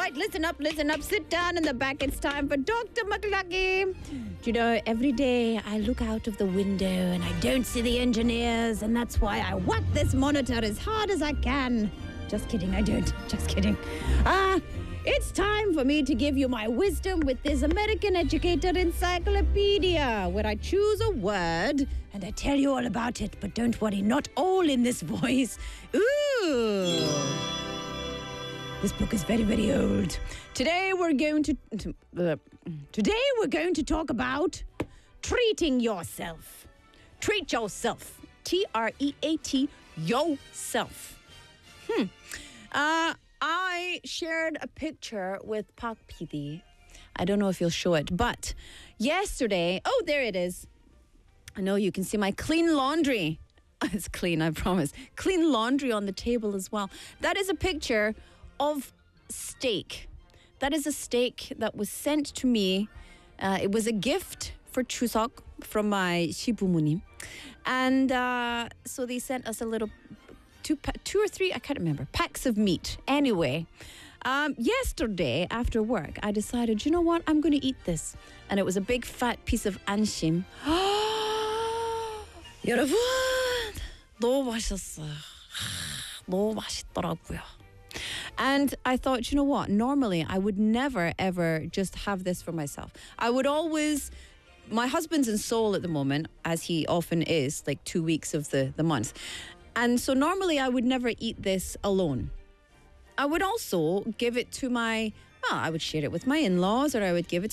Right, listen up, sit down in the back. It's time for Dr. McLucky. Do you know, every day I look out of the window and I don't see the engineers, and that's why I whack this monitor as hard as I can. Just kidding, I don't. Just kidding. It's time for me to give you my wisdom with this American Educator Encyclopedia, where I choose a word and I tell you all about it. But don't worry, not all in this voice. Ooh. This book is very, very old. Today we're going to talk about treating yourself. Treat yourself. T-R-E-A-T, yourself. I shared a picture with Pak Pidi. I don't know if you'll show it, but yesterday, oh, there it is. I know you can see my clean laundry. It's clean, I promise. Clean laundry on the table as well. That is a picture of steak. That is a steak that was sent to me. It was a gift for Chuseok from my 시부모님. And so they sent us a little two or three, I can't remember, packs of meat. Anyway, yesterday after work, I decided, you know what, I'm going to eat this. And it was a big fat piece of 안심. 여러분, 너무 맛있었어요. 너무 맛있더라고요. And I thought, you know what, normally I would never, ever just have this for myself. I would always... My husband's in Seoul at the moment, as he often is, like 2 weeks of the month. And so normally I would never eat this alone. I would also give it to I would share it with my in-laws, or I would give it